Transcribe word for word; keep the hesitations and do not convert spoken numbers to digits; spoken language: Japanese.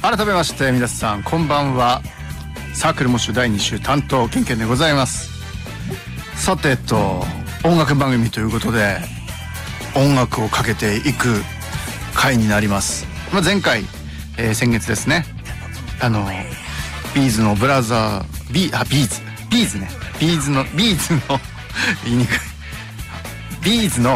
改めまして皆さんこんばんは。サークルモッシュだいに週担当ケンケンでございます。さてと音楽番組ということで音楽をかけていく回になります。まあ、前回、えー、先月ですね、あのビーズのブラザービーあビーズビーズねビーズのビーズの言いにくいビーズの